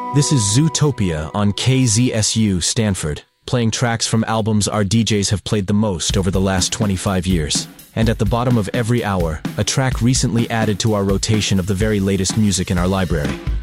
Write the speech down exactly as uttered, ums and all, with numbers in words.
This is Zootopia on K Z S U Stanford, playing tracks from albums our D Js have played the most over the last twenty-five years. And at the bottom of every hour, a track recently added to our rotation of the very latest music in our library.